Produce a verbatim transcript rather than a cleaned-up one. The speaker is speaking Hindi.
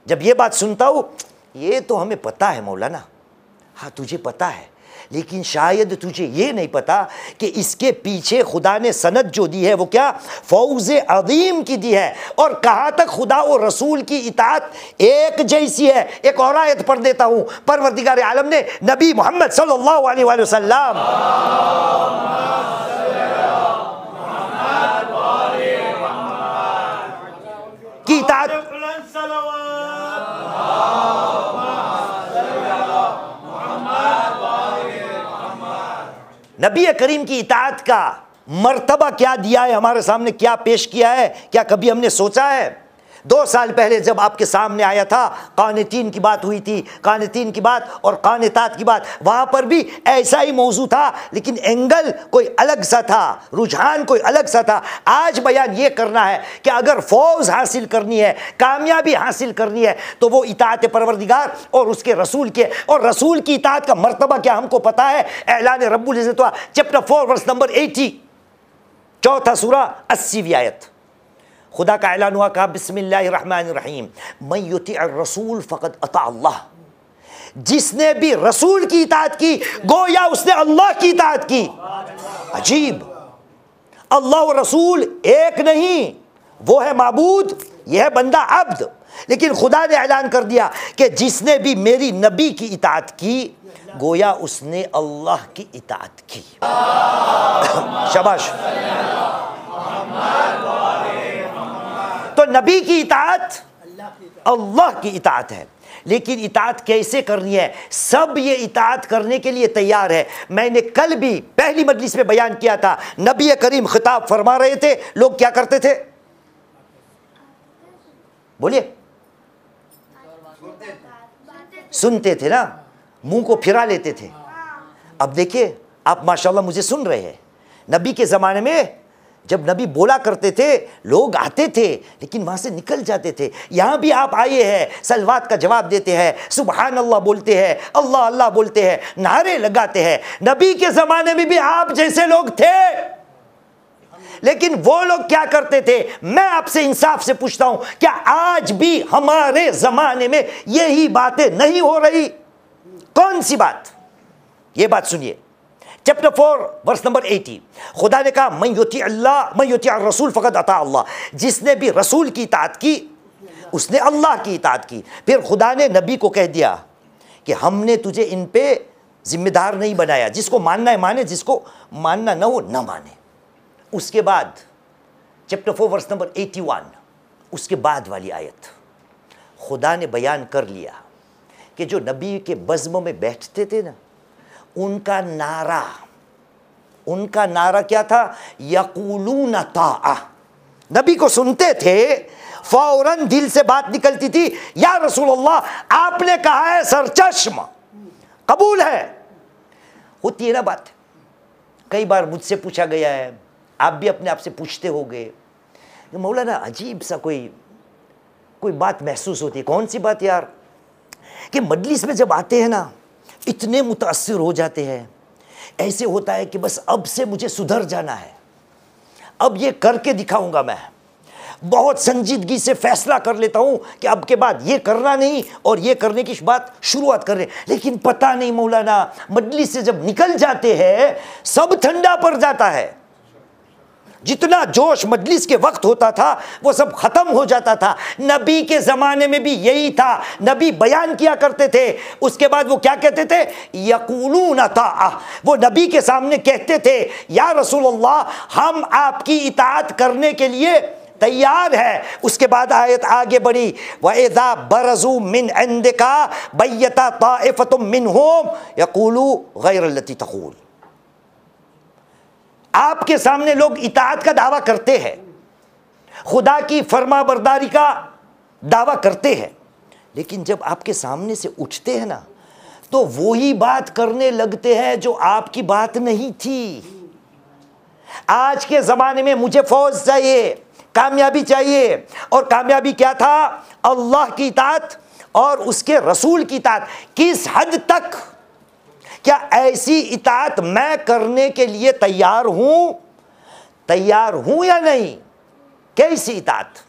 जब ये बात सुनता हूँ, ये तो हमें पता है मौलाना, हाँ तुझे पता है, लेकिन शायद तुझे ये नहीं पता कि इसके पीछे खुदा ने सनद जो दी है वो क्या फौज अजीम की दी है, और कहाँ तक खुदा और रसूल की इताअत एक जैसी है। एक और आयत पढ़ देता हूँ, परवरदिगार आलम ने नबी मोहम्मद सल्लल्लाहु अलैहि वसल्लम की इताअत नबी करीम की इताअत का मर्तबा क्या दिया है, हमारे सामने क्या पेश किया है, क्या कभी हमने सोचा है? दो साल पहले जब आपके सामने आया था, कानितीन की बात हुई थी, कानितीन की बात और कानितात की बात, वहाँ पर भी ऐसा ही मौजू था, लेकिन एंगल कोई अलग सा था, रुझान कोई अलग सा था। आज बयान ये करना है कि अगर फौज हासिल करनी है, कामयाबी हासिल करनी है, तो वो इताअत परवरदिगार और उसके रसूल के, और रसूल की इताअत का मर्तबा क्या हमको पता है। ऐलान रब्बुल इज़्ज़त chapter four verse number eighty, चौथा सूरा अस्सीवीं आयत, खुदा का ऐलान हुआ, कहा बिस्मिल्लाहिर्रहमानिर्रहीम मन युतिअर रसूल फ़क़द अता अल्लाह, जिसने भी रसूल की इताअत की गोया उसने अल्लाह की इताअत की। अजीब, अल्लाह और रसूल एक नहीं, वो है माबूद, यह है बंदा अब्द, लेकिन खुदा ने ऐलान कर दिया कि जिसने भी मेरी नबी की इताअत की गोया उसने अल्लाह की इताअत की। शाबाश। तो नबी की इताअत अल्लाह की इताअत है, लेकिन इताअत कैसे करनी है? सब ये इताअत करने के लिए तैयार है। मैंने कल भी पहली मजलिस में बयान किया था, नबी करीम खिताब फरमा रहे थे, लोग क्या करते थे? बोलिए, सुनते थे ना, मुंह को फिरा लेते थे। अब देखिए, आप माशाल्लाह मुझे सुन रहे हैं। नबी के ज़माने में जब नबी बोला करते थे, लोग आते थे लेकिन वहाँ से निकल जाते थे। यहाँ भी आप आए हैं, सलवात का जवाब देते हैं, सुबहान अल्लाह बोलते हैं, अल्लाह अल्लाह बोलते हैं, नारे लगाते हैं। नबी के ज़माने में भी आप जैसे लोग थे, लेकिन वो लोग क्या करते थे? मैं आपसे इंसाफ से पूछता हूँ, क्या आज भी हमारे ज़माने में यही बातें नहीं हो रही? कौन सी बात? ये बात सुनिए, chapter four verse number eighty, खुदा ने कहा मन युति अल्लाह मन युति रसूल फ़क़द अता अल्लाह, जिसने भी रसूल की इताअत की उसने अल्लाह की इताअत की। फिर खुदा ने नबी को कह दिया कि हमने तुझे इन पे जिम्मेदार नहीं बनाया, जिसको मानना है माने, जिसको मानना ना हो ना माने। उसके बाद chapter four verse number eighty one, उसके बाद वाली आयत, खुदा ने बयान कर लिया कि जो नबी के बज़्म में बैठते थे ना, उनका नारा उनका नारा क्या था? यक़ूलून ताआ। नबी को सुनते थे, फौरन दिल से बात निकलती थी, या रसूलल्लाह आपने कहा है सरचश्म, कबूल है। होती है ना बात। कई बार मुझसे पूछा गया है, आप भी अपने आप से पूछते होंगे, मौलाना अजीब सा कोई कोई बात महसूस होती है। कौन सी बात यार? कि मजलिस में जब आते हैं ना, इतने मुतासिर हो जाते हैं, ऐसे होता है कि बस अब से मुझे सुधर जाना है, अब ये करके दिखाऊंगा। मैं बहुत संजीदगी से फैसला कर लेता हूं कि अब के बाद ये करना नहीं और ये करने की बात शुरुआत कर रहे, लेकिन पता नहीं मौलाना, मजलिस से जब निकल जाते हैं सब ठंडा पड़ जाता है। जितना जोश मजलिस के वक्त होता था वो सब खत्म हो जाता था। नबी के ज़माने में भी यही था। नबी बयान किया करते थे, उसके बाद वो क्या कहते थे? यक़ूलून ताआ। वो नबी के सामने कहते थे, या रसूलल्लाह हम आपकी इताअत करने के लिए तैयार है। उसके बाद आयत आगे बढ़ी, व इज़ा बरज़ू मिन इंदिका बय्यता ताइफ़तुम मिनहुम यक़ूलू गैरल्लती तक़ूल। आपके सामने लोग इताअत का दावा करते हैं, खुदा की फरमाबरदारी का दावा करते हैं, लेकिन जब आपके सामने से उठते हैं ना, तो वही बात करने लगते हैं जो आपकी बात नहीं थी। आज के ज़माने में मुझे फौज चाहिए, कामयाबी चाहिए, और कामयाबी क्या था? अल्लाह की इताअत और उसके रसूल की इताअत। किस हद तक? क्या ऐसी इताअत मैं करने के लिए तैयार हूं? तैयार हूं या नहीं? कैसी इताअत?